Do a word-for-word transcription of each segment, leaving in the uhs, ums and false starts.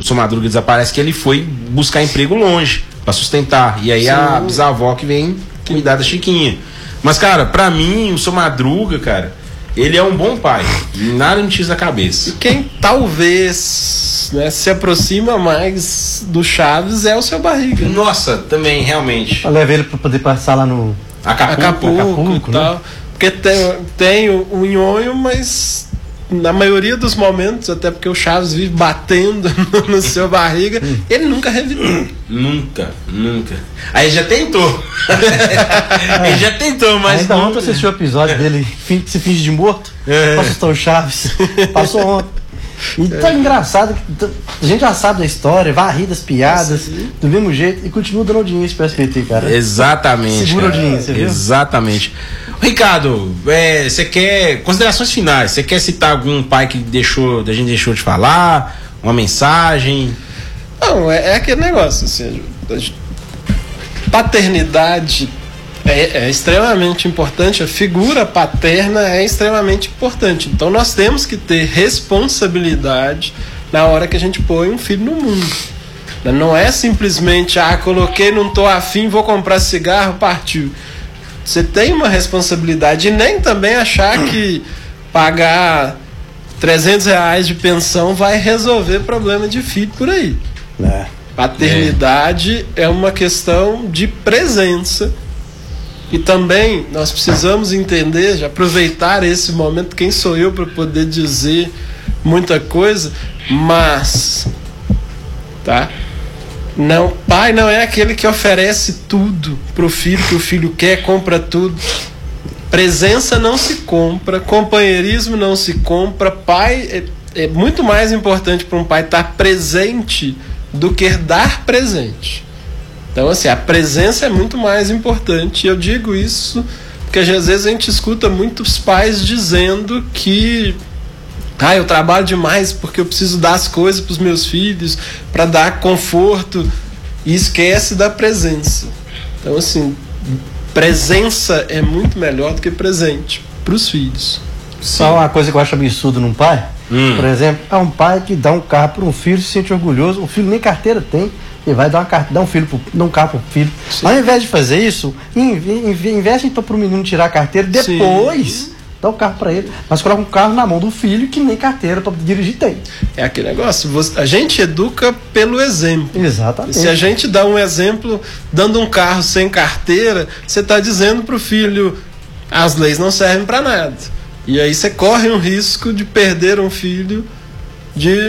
Seu Madruga desaparece que ele foi buscar emprego longe pra sustentar. E aí Sim. a bisavó que vem cuidar da Chiquinha. Mas, cara, pra mim, o Seu Madruga, cara, ele é um bom pai. Nada me tira da cabeça. E quem talvez, né, se aproxima mais do Chaves é o Seu Barriga. Nossa, também, realmente. Eu levei ele pra poder passar lá no Acapulco, Acapulco, Acapulco e tal. Né? Porque tem, tem o, o nhonho, mas na maioria dos momentos, até porque o Chaves vive batendo no, no Seu Barriga, ele nunca revidou. Nunca, nunca. Aí já tentou. Ele já tentou, mas ainda não... ontem eu assisti o episódio dele se finge de morto é. pra assustar o Chaves. Passou ontem. E tá é. engraçado que a gente já sabe da história, vai rir das piadas do mesmo jeito e continua dando audiência pro S B T, cara. Exatamente. Segura cara. audiência, viu? Exatamente. Ricardo, você é, quer considerações finais? Você quer citar algum pai que deixou, a gente deixou de falar? Uma mensagem? Não, é, é aquele negócio assim, paternidade é, é extremamente importante, a figura paterna é extremamente importante. Então nós temos que ter responsabilidade na hora que a gente põe um filho no mundo. Não é simplesmente, ah, coloquei, não tô afim, vou comprar cigarro, partiu. Você tem uma responsabilidade, e nem também achar que pagar trezentos reais de pensão vai resolver problema de filho por aí. É. Paternidade é. é uma questão de presença. E também nós precisamos entender, já aproveitar esse momento, quem sou eu para poder dizer muita coisa, mas tá? Não, pai não é aquele que oferece tudo pro filho, que o filho quer, compra tudo. Presença não se compra, companheirismo não se compra. Pai é, é muito mais importante para um pai estar presente do que dar presente. Então, assim, a presença é muito mais importante. E eu digo isso porque às vezes a gente escuta muitos pais dizendo que ah, eu trabalho demais porque eu preciso dar as coisas para os meus filhos, para dar conforto, e esquece da presença. Então, assim, presença é muito melhor do que presente para os filhos. Só uma coisa que eu acho absurdo num pai, hum. por exemplo, é um pai que dá um carro para um filho, se sente orgulhoso, o filho nem carteira tem, ele vai dar, uma carta, dar um, filho pro, dar um carro para o filho. Sim. Ao invés de fazer isso, investe então para o menino tirar a carteira, depois... Sim. Dá o carro para ele, mas coloca um carro na mão do filho que nem carteira para dirigir tem. É aquele negócio, você, a gente educa pelo exemplo. Exatamente. E se a gente dá um exemplo dando um carro sem carteira, você está dizendo pro filho, as leis não servem para nada. E aí você corre um risco de perder um filho, de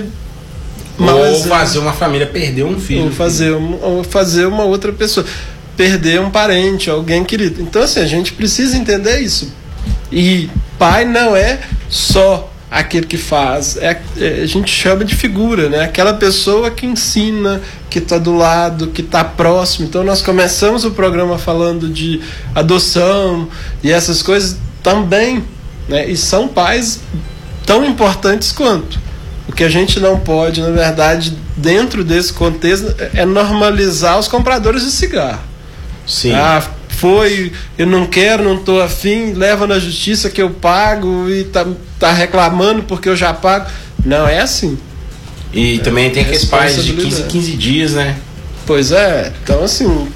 ou exemplo. fazer uma família perder um filho. Ou fazer, um, ou fazer uma outra pessoa, perder um parente, alguém querido. Então, assim, a gente precisa entender isso. E pai não é só aquele que faz, é, é, a gente chama de figura, né? Aquela pessoa que ensina, que está do lado, que está próximo. Então nós começamos o programa falando de adoção e essas coisas também, né? E são pais tão importantes quanto. O que a gente não pode, na verdade, dentro desse contexto, é normalizar os compradores de cigarro. Sim. Ah, foi, eu não quero, não estou afim, leva na justiça que eu pago e tá, tá reclamando porque eu já pago. Não é assim. E é, também tem aqueles pais de quinze, quinze dias, né? Pois é, então assim,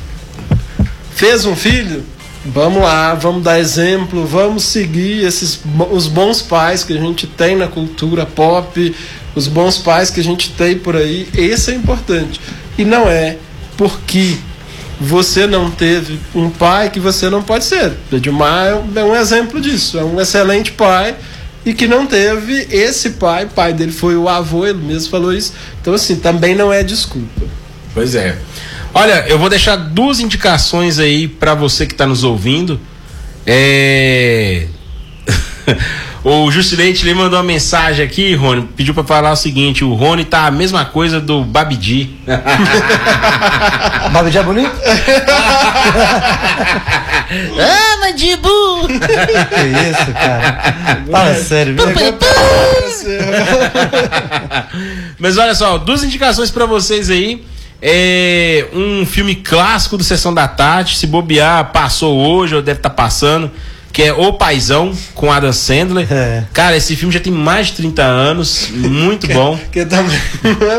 fez um filho, vamos lá, vamos dar exemplo, vamos seguir esses, os bons pais que a gente tem na cultura pop, os bons pais que a gente tem por aí. Esse é importante. E não é porque você não teve um pai que você não pode ser. Edmar é um exemplo disso, é um excelente pai e que não teve esse pai, o pai dele foi o avô, ele mesmo falou isso. Então, assim, também não é desculpa. Pois é. Olha, eu vou deixar duas indicações aí para você que está nos ouvindo. É... O Jusilente lhe mandou uma mensagem aqui, Rony, pediu pra falar o seguinte: o Rony tá a mesma coisa do Babidi. Babidi é bonito? Ah, Madibu! Que isso, cara? Fala sério, viu? Mas olha só, duas indicações pra vocês aí. É um filme clássico do Sessão da Tarde, se bobear, passou hoje ou deve estar tá passando, que é O Paizão, com Adam Sandler. É. Cara, esse filme já tem mais de trinta anos, muito bom. Que, que também